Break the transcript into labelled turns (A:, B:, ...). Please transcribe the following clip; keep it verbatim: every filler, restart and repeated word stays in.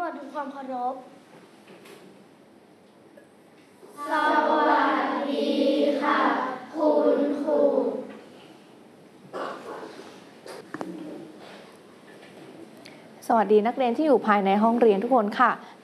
A: ดด้วยความเคารพ
B: สวัสดีค่ะคุณครู
C: สวัสดีนักเรียนที่อยู่ภายในห้องเรียนทุกคนค่ะ